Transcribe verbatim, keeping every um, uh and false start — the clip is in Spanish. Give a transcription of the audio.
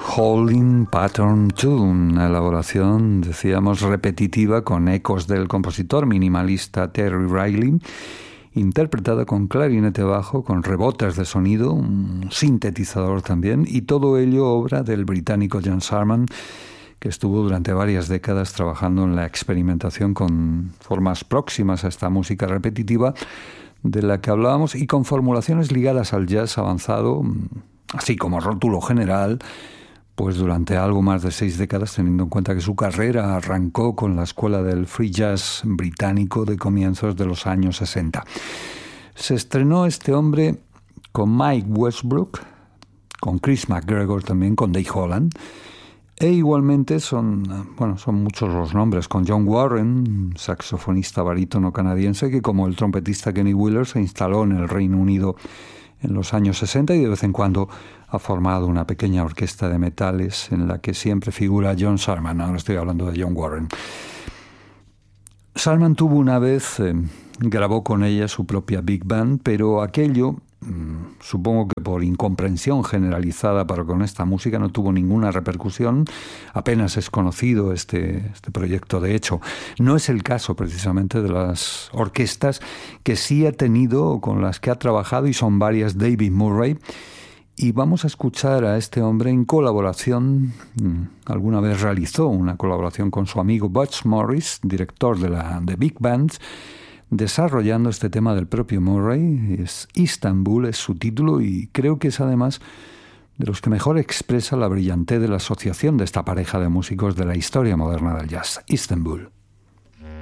Holding Pattern Tune, una elaboración, decíamos, repetitiva con ecos del compositor minimalista Terry Riley, interpretada con clarinete bajo, con rebotes de sonido, un sintetizador también, y todo ello obra del británico John Sarman, que estuvo durante varias décadas trabajando en la experimentación con formas próximas a esta música repetitiva de la que hablábamos y con formulaciones ligadas al jazz avanzado, así como rótulo general, pues durante algo más de seis décadas, teniendo en cuenta que su carrera arrancó con la escuela del free jazz británico de comienzos de los años sesenta. Se estrenó este hombre con Mike Westbrook, con Chris McGregor también, con Dave Holland, e igualmente son, bueno, son muchos los nombres, con John Warren, saxofonista barítono canadiense, que como el trompetista Kenny Wheeler se instaló en el Reino Unido en los años sesenta y de vez en cuando ha formado una pequeña orquesta de metales en la que siempre figura John Sarman. Ahora estoy hablando de John Warren. Sarman tuvo una vez, eh, grabó con ella su propia Big Band, pero aquello, mmm, supongo que por incomprensión generalizada para con esta música, no tuvo ninguna repercusión. Apenas es conocido este, este proyecto. De hecho, no es el caso precisamente de las orquestas que sí ha tenido, con las que ha trabajado, y son varias, David Murray. Y vamos a escuchar a este hombre en colaboración. Alguna vez realizó una colaboración con su amigo Butch Morris, director de la de Big Bands, desarrollando este tema del propio Murray. Es Istanbul, es su título, y creo que es además de los que mejor expresa la brillantez de la asociación de esta pareja de músicos de la historia moderna del jazz. Istanbul.